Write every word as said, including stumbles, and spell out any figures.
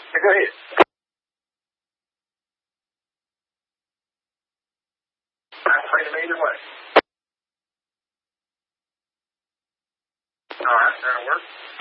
Go ahead. I'm afraid of either way. All right, that'll work.